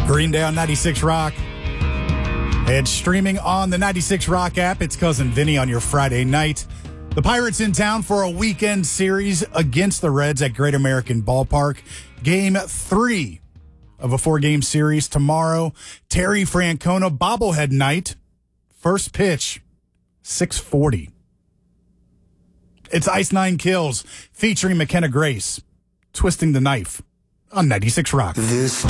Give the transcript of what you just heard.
Green Day on 96 Rock. And streaming on the 96 Rock app, it's Cousin Vinny on your Friday night. The Pirates in town for a weekend series against the Reds at Great American Ballpark. Game 3 of a 4-game series tomorrow. Terry Francona bobblehead night. First pitch, 6:40. It's Ice Nine Kills featuring McKenna Grace, Twisting the Knife on 96 Rock.